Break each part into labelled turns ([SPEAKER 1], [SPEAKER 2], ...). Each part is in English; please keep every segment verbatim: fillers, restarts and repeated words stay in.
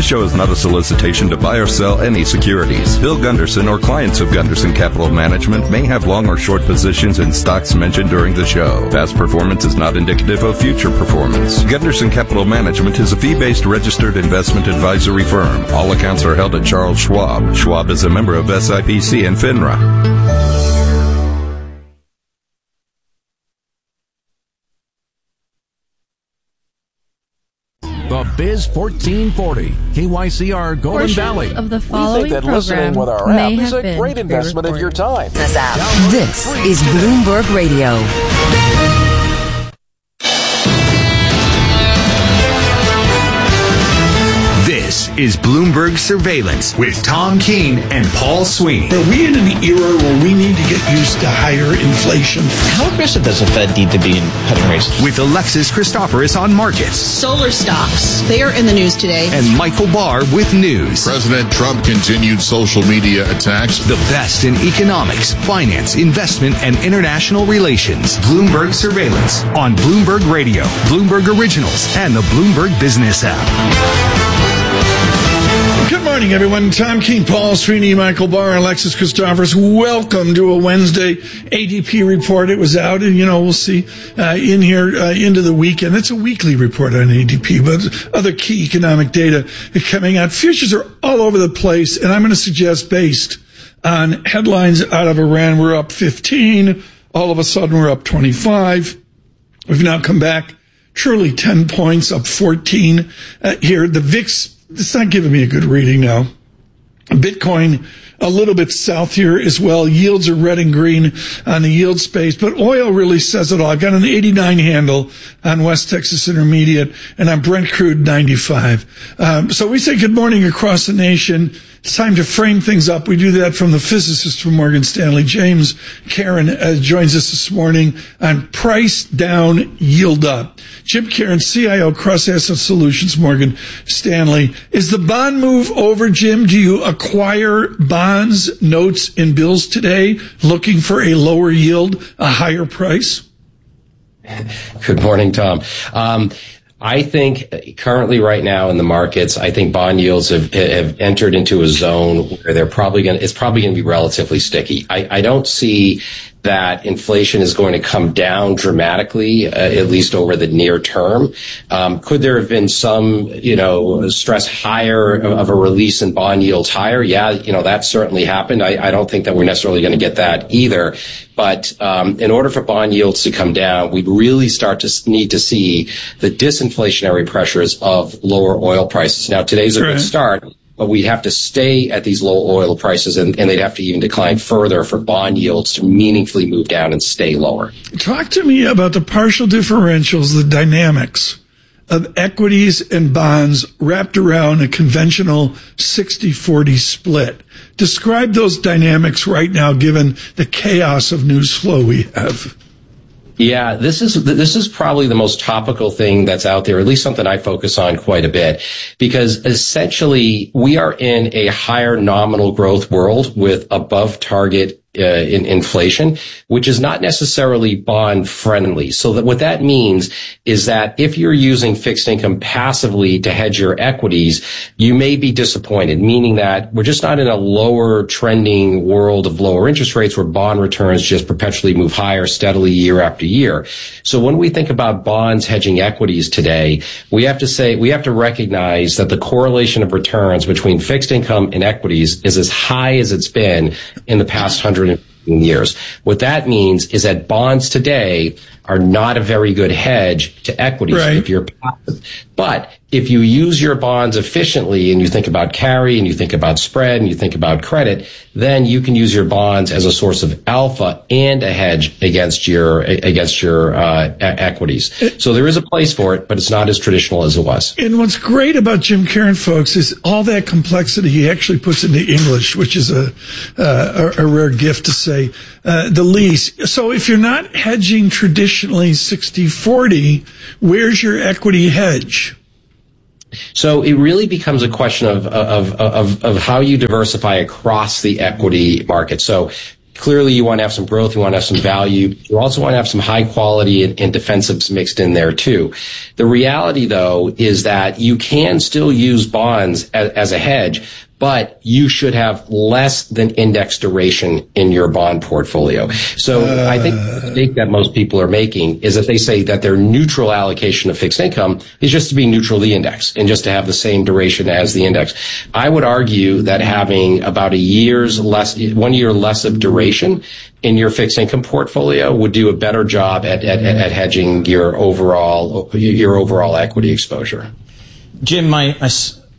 [SPEAKER 1] This show is not a solicitation to buy or sell any securities. Bill Gunderson or clients of Gunderson Capital Management may have long or short positions in stocks mentioned during the show. Past performance is not indicative of future performance. Gunderson Capital Management is a fee-based registered investment advisory firm. All accounts are held at Charles Schwab. Schwab is a member of S I P C and FINRA.
[SPEAKER 2] The Biz fourteen forty, K Y C R Golden
[SPEAKER 3] Portions
[SPEAKER 2] Valley.
[SPEAKER 3] Of the following
[SPEAKER 4] we think that
[SPEAKER 3] program
[SPEAKER 4] listening with our
[SPEAKER 3] may
[SPEAKER 4] app is
[SPEAKER 3] have
[SPEAKER 4] a
[SPEAKER 3] been
[SPEAKER 4] great investment of your time.
[SPEAKER 5] This app. This is Bloomberg Radio.
[SPEAKER 6] This is Bloomberg Surveillance with Tom Keene and Paul Sweeney.
[SPEAKER 7] Are we in an era where we need to get used to higher inflation?
[SPEAKER 8] How aggressive does the Fed need to be in cutting rates?
[SPEAKER 6] With Alexis Christoforous on markets.
[SPEAKER 9] Solar stocks. They are in the news today.
[SPEAKER 6] And Michael Barr with news.
[SPEAKER 10] President Trump continued social media attacks.
[SPEAKER 6] The best in economics, finance, investment, and international relations. Bloomberg Surveillance on Bloomberg Radio, Bloomberg Originals, and the Bloomberg Business app.
[SPEAKER 7] Good morning, everyone. Tom Keene, Paul Sweeney, Michael Barr, Alexis Christoforous. Welcome to a Wednesday A D P report. It was out, and, you know, we'll see uh, in here uh, into the weekend. It's a weekly report on A D P, but other key economic data coming out. Futures are all over the place, and I'm going to suggest, based on headlines out of Iran, we're up fifteen. All of a sudden, we're up twenty-five. We've now come back truly ten points, up fourteen uh, here. The V I X, it's not giving me a good reading now. Bitcoin, a little bit south here as well. Yields are red and green on the yield space, but oil really says it all. I've got an eighty-nine handle on West Texas Intermediate, and on Brent crude ninety-five. Um, so we say good morning across the nation. It's time to frame things up. We do that from the physicist from Morgan Stanley. James Karen uh, joins us this morning on price down, yield up. Jim Karen, C I O, Cross Asset Solutions, Morgan Stanley. Is the bond move over, Jim? Do you acquire bonds, notes, and bills today looking for a lower yield, a higher price?
[SPEAKER 11] Good morning, Tom. Um, I think currently right now in the markets, I think bond yields have, have entered into a zone where they're probably going to, it's probably going to be relatively sticky. I, I don't see that inflation is going to come down dramatically, uh, at least over the near term. Um, could there have been some, you know, stress higher of a release in bond yields higher? Yeah, you know, that certainly happened. I, I don't think that we're necessarily going to get that either. But um, in order for bond yields to come down, we'd really start to need to see the disinflationary pressures of lower oil prices. Now, today's a good start, but we'd have to stay at these low oil prices, and, and they'd have to even decline further for bond yields to meaningfully move down and stay lower.
[SPEAKER 7] Talk to me about the partial differentials, the dynamics of equities and bonds wrapped around a conventional sixty forty split. Describe those dynamics right now, given the chaos of news flow we have.
[SPEAKER 11] Yeah, this is this is probably the most topical thing that's out there, at least something I focus on quite a bit, because essentially we are in a higher nominal growth world with above target Uh, in inflation, which is not necessarily bond friendly. So that what that means is that if you're using fixed income passively to hedge your equities, you may be disappointed, meaning that we're just not in a lower trending world of lower interest rates where bond returns just perpetually move higher steadily year after year. So when we think about bonds hedging equities today, we have to say, we have to recognize that the correlation of returns between fixed income and equities is as high as it's been in the past hundred years. What that means is that bonds today are not a very good hedge to equities right. if you're passive. But if you use your bonds efficiently and you think about carry and you think about spread and you think about credit, then you can use your bonds as a source of alpha and a hedge against your against your uh, equities. So there is a place for it, but it's not as traditional as it was.
[SPEAKER 7] And what's great about Jim Karen, folks, is all that complexity he actually puts into English, which is a uh, a, a rare gift to say uh, the least. So if you're not hedging traditionally sixty forty, where's your equity hedge?
[SPEAKER 11] So it really becomes a question of, of, of, of how you diversify across the equity market. So Clearly, you want to have some growth. You want to have some value. You also want to have some high quality and, and defensives mixed in there too. The reality, though, is that you can still use bonds as, as a hedge, but you should have less than index duration in your bond portfolio. So uh, I think the mistake that most people are making is that they say that their neutral allocation of fixed income is just to be neutral to the index and just to have the same duration as the index. I would argue that having about a year's less, one year less of duration in your fixed income portfolio would do a better job at, at, at hedging your overall, your overall equity exposure.
[SPEAKER 3] Jim, my, my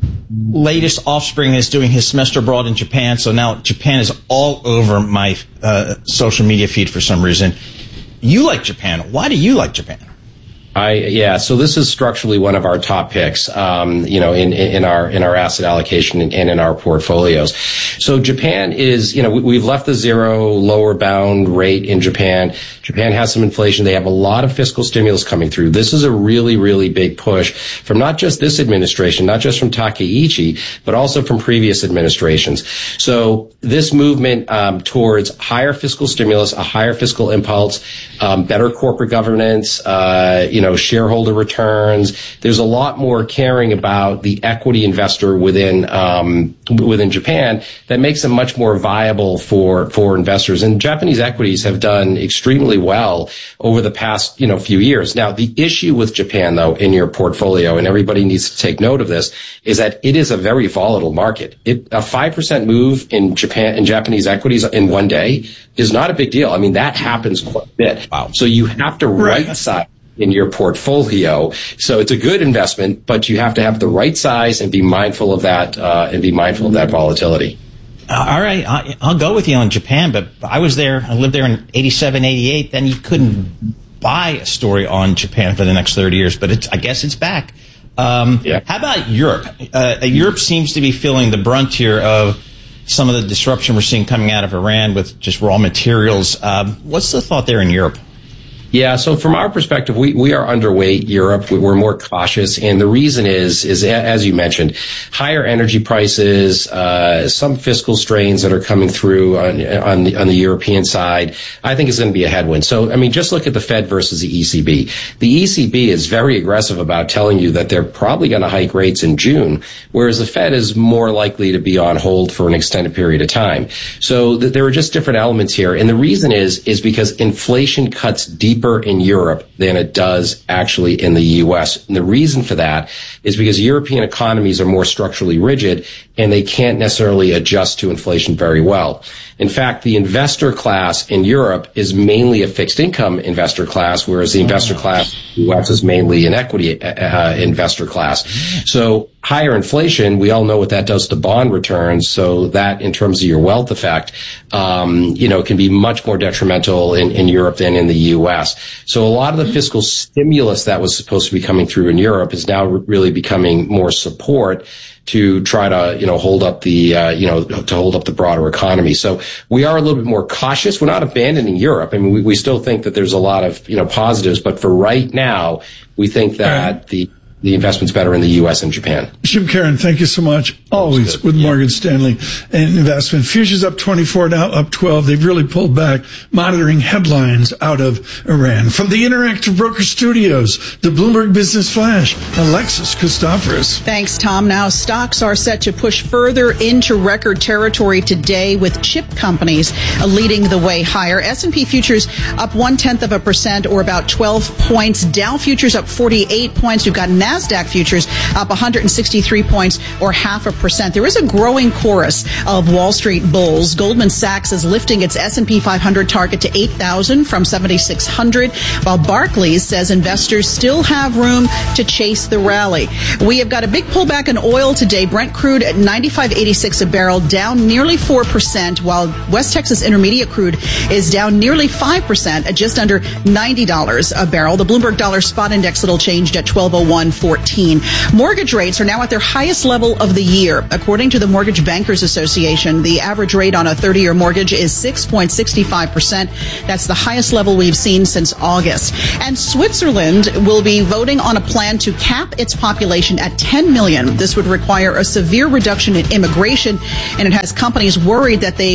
[SPEAKER 3] latest offspring is doing his semester abroad in Japan, so now Japan is all over my uh, social media feed for some reason. You like Japan. Why do you like Japan?
[SPEAKER 11] I, yeah, so this is structurally one of our top picks, um, you know, in, in our, in our asset allocation and, and in our portfolios. So Japan is, you know, we, we've left the zero lower bound rate in Japan. Japan has some inflation. They have a lot of fiscal stimulus coming through. This is a really, really big push from not just this administration, not just from Takeichi, but also from previous administrations. So this movement, um, towards higher fiscal stimulus, a higher fiscal impulse, um, better corporate governance, uh, you know, shareholder returns. There's a lot more caring about the equity investor within um, within Japan that makes them much more viable for for investors. And Japanese equities have done extremely well over the past, you know, few years. Now, the issue with Japan, though, in your portfolio, and everybody needs to take note of this, is that it is a very volatile market. It, a five percent move in Japan in Japanese equities in one day is not a big deal. I mean, that happens quite a bit. Wow. So you have to right size in your portfolio. So it's a good investment, but you have to have the right size and be mindful of that, uh, and be mindful of that volatility.
[SPEAKER 3] Uh, all right. I, I'll go with you on Japan, but I was there, I lived there in eighty-seven, eighty-eight. Then you couldn't buy a story on Japan for the next thirty years, but it's, I guess it's back. Um, yeah. How about Europe? Uh, Europe seems to be feeling the brunt here of some of the disruption we're seeing coming out of Iran with just raw materials. Um, what's the thought there in Europe?
[SPEAKER 11] Yeah, so from our perspective, we, we are underweight Europe. We're more cautious. And the reason is, is as you mentioned, higher energy prices, uh, some fiscal strains that are coming through on, on the, on the European side, I think is going to be a headwind. So, I mean, just look at the Fed versus the E C B. The E C B is very aggressive about telling you that they're probably going to hike rates in June, whereas the Fed is more likely to be on hold for an extended period of time. So th- there are just different elements here. And the reason is, is because inflation cuts deep in Europe than it does actually in the U S. And the reason for that is because European economies are more structurally rigid and they can't necessarily adjust to inflation very well. In fact, the investor class in Europe is mainly a fixed income investor class, whereas the investor class in the U S is mainly an equity uh, investor class. So higher inflation, we all know what that does to bond returns. So that, in terms of your wealth effect, um, you know, can be much more detrimental in, in Europe than in the U S. So a lot of the fiscal stimulus that was supposed to be coming through in Europe is now really becoming more support to try to, you know, hold up the, uh, you know, to hold up the broader economy. So we are a little bit more cautious. We're not abandoning Europe. I mean, we, we still think that there's a lot of, you know, positives, but for right now, we think that the the investment's better in the U S and Japan.
[SPEAKER 7] Jim Caron, thank you so much. Always with yeah. Morgan Stanley and investment. Futures up twenty-four, now up twelve. They've really pulled back, monitoring headlines out of Iran. From the Interactive Broker Studios, the Bloomberg Business Flash, Alexis Christoforous.
[SPEAKER 9] Thanks, Tom. Now, stocks are set to push further into record territory today, with chip companies leading the way higher. S and P futures up one-tenth of a percent, or about twelve points. Dow futures up forty-eight points. We've got NASDAQ futures up one hundred sixty-three points, or half a percent. There is a growing chorus of Wall Street bulls. Goldman Sachs is lifting its S and P five hundred target to eight thousand from seventy-six hundred, while Barclays says investors still have room to chase the rally. We have got a big pullback in oil today. Brent crude at ninety-five eighty-six a barrel, down nearly four percent, while West Texas Intermediate crude is down nearly five percent at just under ninety dollars a barrel. The Bloomberg Dollar Spot Index little changed at twelve oh one fourteen. Mortgage rates are now at their highest level of the year. According to the Mortgage Bankers Association, the average rate on a thirty-year mortgage is six point six five percent. That's the highest level we've seen since August. And Switzerland will be voting on a plan to cap its population at ten million. This would require a severe reduction in immigration, and it has companies worried that they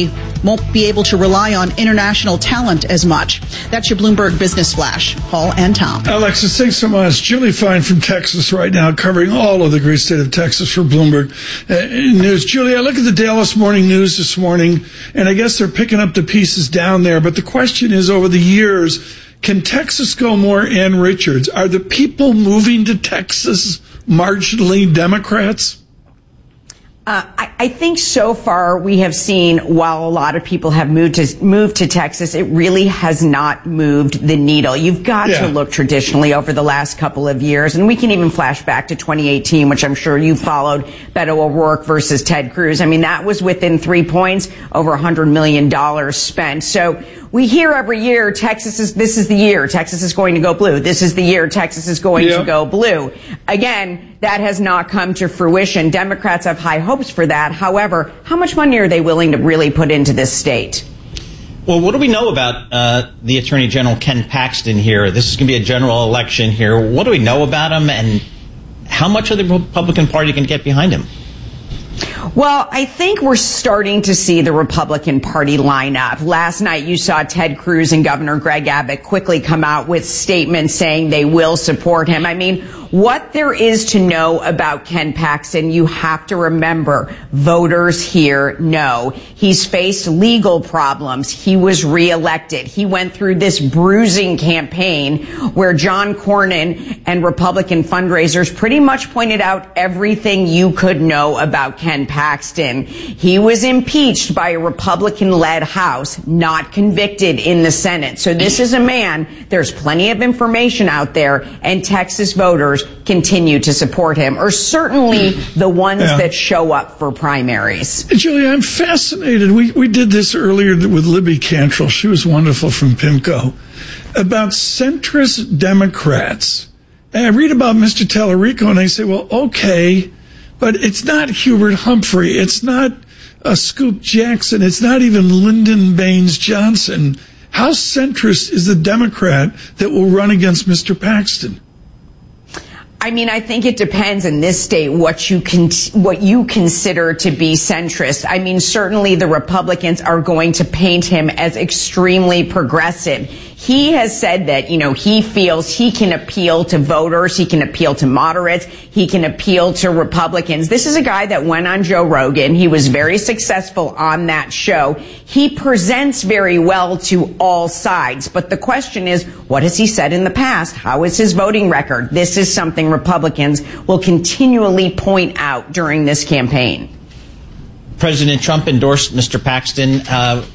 [SPEAKER 9] won't be able to rely on international talent as much. That's your Bloomberg Business Flash. Paul and Tom.
[SPEAKER 7] Alexis, thanks so much. Julie Fine from Texas right now, covering all of the great state of Texas for Bloomberg uh, News. Julie, I look at the Dallas Morning News this morning, and I guess they're picking up the pieces down there. But the question is, over the years, can Texas go more Ann Richards? Are the people moving to Texas marginally Democrats?
[SPEAKER 4] Uh, I, I think so far we have seen, while a lot of people have moved to moved to Texas, it really has not moved the needle. You've got yeah. to look traditionally over the last couple of years, and we can even flash back to twenty eighteen, which I'm sure you followed, Beto O'Rourke versus Ted Cruz. I mean, that was within three points, over one hundred million dollars spent. So we hear every year, Texas is, this is the year, Texas is going to go blue. This is the year, Texas is going yep. to go blue. Again, that has not come to fruition. Democrats have high hopes for that. However, how much money are they willing to really put into this state?
[SPEAKER 3] Well, what do we know about uh, the Attorney General Ken Paxton here? This is going to be a general election here. What do we know about him, and how much of the Republican Party can get behind him?
[SPEAKER 4] Well, I think we're starting to see the Republican Party line up. Last night, you saw Ted Cruz and Governor Greg Abbott quickly come out with statements saying they will support him. I mean, what there is to know about Ken Paxton, you have to remember, voters here know. He's faced legal problems. He was reelected. He went through this bruising campaign where John Cornyn and Republican fundraisers pretty much pointed out everything you could know about Ken Paxton. He was impeached by a Republican-led House, not convicted in the Senate. So this is a man, there's plenty of information out there, and Texas voters continue to support him, or certainly the ones yeah. that show up for primaries.
[SPEAKER 7] Julia, I'm fascinated. We we did this earlier with Libby Cantrell. She was wonderful from PIMCO. About centrist Democrats. And I read about Mister Tallarico, and I say, well, okay, but it's not Hubert Humphrey. It's not uh, Scoop Jackson. It's not even Lyndon Baines Johnson. How centrist is the Democrat that will run against Mister Paxton?
[SPEAKER 4] I mean, I think it depends in this state what you can, what you consider to be centrist. I mean, certainly the Republicans are going to paint him as extremely progressive. He has said that, you know, he feels he can appeal to voters, he can appeal to moderates, he can appeal to Republicans. This is a guy that went on Joe Rogan. He was very successful on that show. He presents very well to all sides. But the question is, what has he said in the past? How is his voting record? This is something Republicans will continually point out during this campaign.
[SPEAKER 3] President Trump endorsed Mister Paxton. Uh,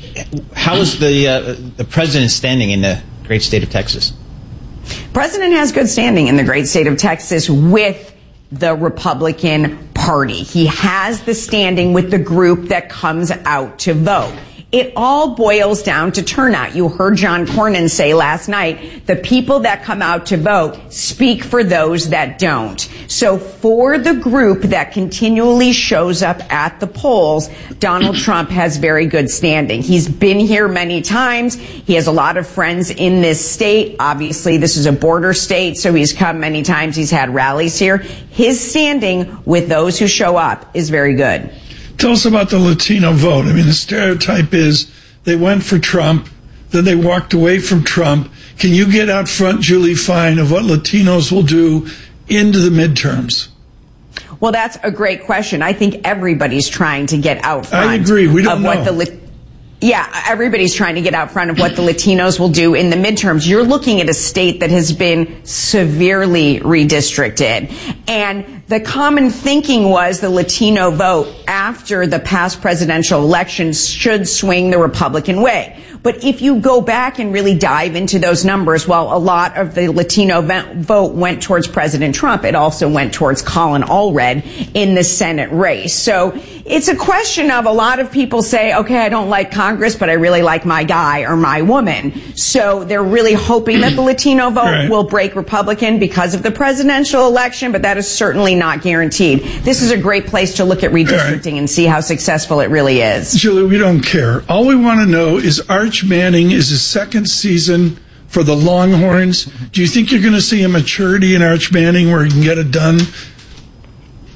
[SPEAKER 3] How is the uh, the president standing in the great state of Texas?
[SPEAKER 4] President has good standing in the great state of Texas with the Republican Party. He has the standing with the group that comes out to vote. It all boils down to turnout. You heard John Cornyn say last night, the people that come out to vote speak for those that don't. So for the group that continually shows up at the polls, Donald Trump has very good standing. He's been here many times. He has a lot of friends in this state. Obviously, this is a border state, so he's come many times. He's had rallies here. His standing with those who show up is very good.
[SPEAKER 7] Tell us about the Latino vote. I mean, the stereotype is they went for Trump, then they walked away from Trump. Can you get out front, Julie Fine, of what Latinos will do into the midterms?
[SPEAKER 4] Well, that's a great question. I think everybody's trying to get out front.
[SPEAKER 7] I agree. We don't
[SPEAKER 4] of
[SPEAKER 7] know.
[SPEAKER 4] What the, yeah, everybody's trying to get out front of what the Latinos will do in the midterms. You're looking at a state that has been severely redistricted. And the common thinking was the Latino vote after the past presidential elections should swing the Republican way. But if you go back and really dive into those numbers, while a lot of the Latino vote went towards President Trump, it also went towards Colin Allred in the Senate race. So it's a question of a lot of people say, okay, I don't like Congress, but I really like my guy or my woman. So they're really hoping that the Latino vote right. will break Republican because of the presidential election, but that is certainly not guaranteed. This is a great place to look at redistricting right. and see how successful it really is.
[SPEAKER 7] Julie, we don't care. All we want to know is Arch Manning is his second season for the Longhorns. Do you think you're going to see a maturity in Arch Manning where he can get it done?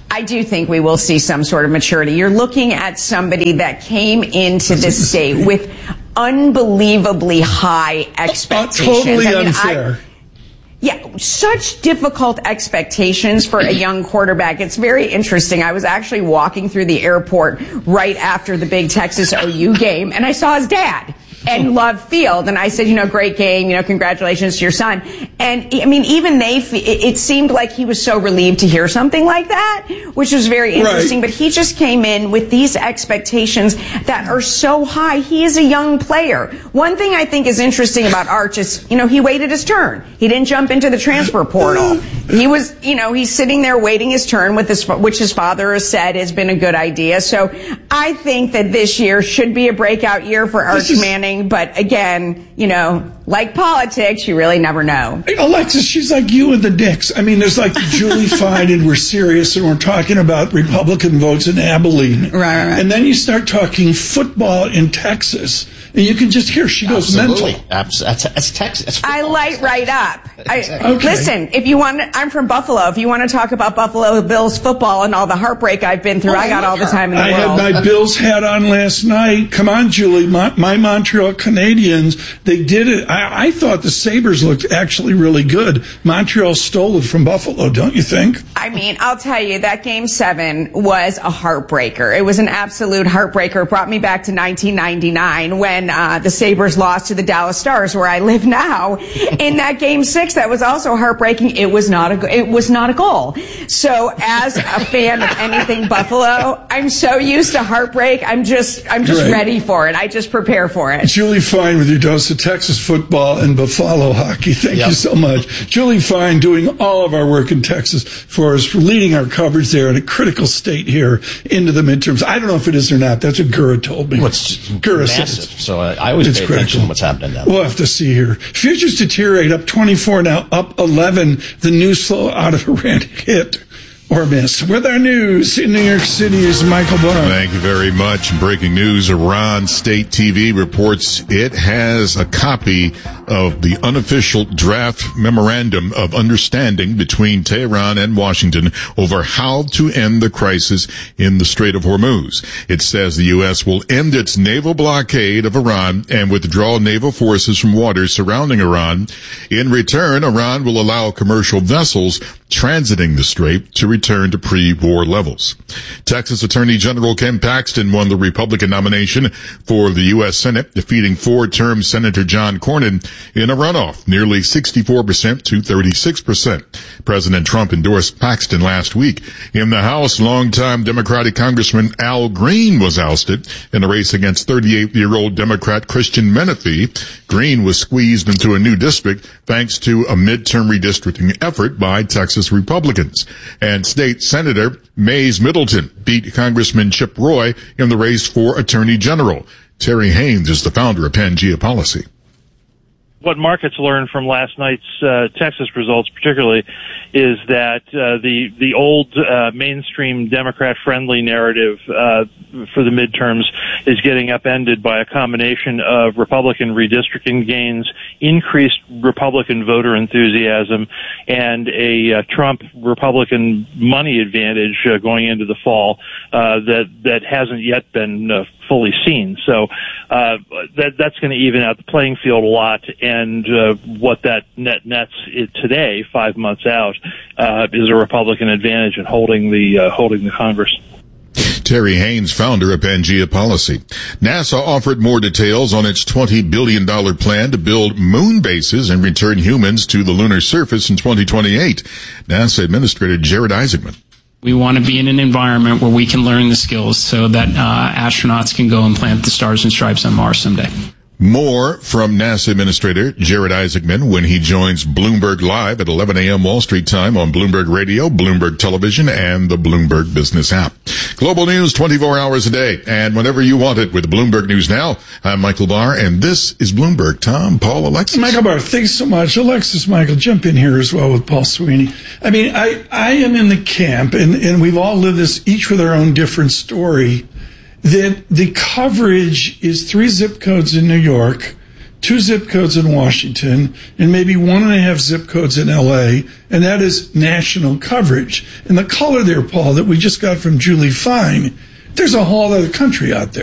[SPEAKER 4] I do think we will see some sort of maturity. You're looking at somebody that came into this state with unbelievably high expectations.
[SPEAKER 7] Uh, totally
[SPEAKER 4] I mean,
[SPEAKER 7] unfair.
[SPEAKER 4] I, Yeah, such difficult expectations for a young quarterback. It's very interesting. I was actually walking through the airport right after the big Texas O U game, and I saw his dad and Love Field, and I said, you know, great game, you know, congratulations to your son. And I mean, even they, it seemed like he was so relieved to hear something like that, which was very interesting. Right. But he just came in with these expectations that are so high. He is a young player. One thing I think is interesting about Arch is, you know, he waited his turn. He didn't jump into the transfer portal. He was, you know, he's sitting there waiting his turn with his, which his father has said has been a good idea. So I think that this year should be a breakout year for Arch Manning. But again, you know, like politics, you really never know.
[SPEAKER 7] Alexis, she's like you and the Knicks. I mean, there's like Julie Fine, and we're serious, and we're talking about Republican votes in Abilene.
[SPEAKER 9] Right, right, right.
[SPEAKER 7] And then you start talking football in Texas, and you can just hear she goes
[SPEAKER 3] Absolutely.
[SPEAKER 7] mental.
[SPEAKER 3] That's, that's, that's Texas. That's
[SPEAKER 4] I light right up. I,
[SPEAKER 7] Okay.
[SPEAKER 4] Listen, if you want, I'm from Buffalo. If you want to talk about Buffalo Bills football and all the heartbreak I've been through,
[SPEAKER 3] Oh,
[SPEAKER 4] I got all the time in the
[SPEAKER 7] I
[SPEAKER 4] world.
[SPEAKER 7] had my Bills hat on last night. Come on, Julie. My, my Montreal Canadiens, they did it. I, I thought the Sabres looked actually really good. Montreal stole it from Buffalo, don't you think?
[SPEAKER 4] I mean, I'll tell you, that game seven was a heartbreaker. It was an absolute heartbreaker. It brought me back to nineteen ninety-nine when uh, the Sabres lost to the Dallas Stars, where I live now. In that game six, that was also heartbreaking. It was not a, it was not a goal. So as a fan of anything Buffalo, I'm so used to heartbreak. I'm just, I'm just
[SPEAKER 7] Right.
[SPEAKER 4] ready for it. I just prepare for it.
[SPEAKER 7] Julie Fine with your dose of Texas football and Buffalo hockey. Thank
[SPEAKER 3] Yep.
[SPEAKER 7] you so much. Julie Fine doing all of our work in Texas for us, for leading our coverage there in a critical state here into the midterms. I don't know if it is or not. That's what Gura told me.
[SPEAKER 3] Well, it's
[SPEAKER 7] Gura said
[SPEAKER 3] massive.
[SPEAKER 7] it's-
[SPEAKER 3] So uh, I always
[SPEAKER 7] It's
[SPEAKER 3] pay
[SPEAKER 7] critical.
[SPEAKER 3] attention to what's happening down there.
[SPEAKER 7] We'll have to see here. Futures deteriorate, up twenty-four now, up eleven. The news flow out of Iran hit or miss. With our news in New York City is Michael Barr.
[SPEAKER 10] Thank you very much. Breaking news, Iran State T V reports it has a copy of the unofficial draft memorandum of understanding between Tehran and Washington over how to end the crisis in the Strait of Hormuz. It says the U S will end its naval blockade of Iran and withdraw naval forces from waters surrounding Iran. In return, Iran will allow commercial vessels transiting the strait to return to pre-war levels. Texas Attorney General Ken Paxton won the Republican nomination for the U S Senate, defeating four-term Senator John Cornyn in a runoff, nearly sixty-four percent to thirty-six percent. President Trump endorsed Paxton last week. In the House, longtime Democratic Congressman Al Green was ousted in a race against thirty-eight-year-old Democrat Christian Menefee. Green was squeezed into a new district thanks to a midterm redistricting effort by Texas Republicans. And State Senator Mays Middleton beat Congressman Chip Roy in the race for Attorney General. Terry Haynes is the founder of Pangea Policy.
[SPEAKER 12] What markets learned from last night's uh, Texas results particularly is that uh, the the old uh, mainstream Democrat-friendly narrative uh, for the midterms is getting upended by a combination of Republican redistricting gains, increased Republican voter enthusiasm, and a uh, Trump Republican money advantage uh, going into the fall uh, that that hasn't yet been uh, fully seen. So uh, that that's going to even out the playing field a lot. And uh, what that net nets it today, five months out, uh, is a Republican advantage in holding the uh, holding the Congress.
[SPEAKER 10] Terry Haynes, founder of Pangea Policy. NASA offered more details on its twenty billion dollars plan to build moon bases and return humans to the lunar surface in twenty twenty-eight. NASA Administrator Jared Isaacman.
[SPEAKER 13] We want to be in an environment where we can learn the skills so that uh, astronauts can go and plant the stars and stripes on Mars someday.
[SPEAKER 10] More from NASA Administrator Jared Isaacman when he joins Bloomberg Live at eleven a.m. Wall Street time on Bloomberg Radio, Bloomberg Television, and the Bloomberg Business app. Global news twenty-four hours a day and whenever you want it with Bloomberg News Now. I'm Michael Barr, and this is Bloomberg. Tom, Paul, Alexis.
[SPEAKER 7] Michael Barr, thanks so much. Alexis, Michael, jump in here as well with Paul Sweeney. I mean, I, I am in the camp, and, and we've all lived this, each with our own different story, that the coverage is three zip codes in New York, two zip codes in Washington, and maybe one and a half zip codes in L A, and that is national coverage. And the color there, Paul, that we just got from Julie Fine, there's a whole other country out there.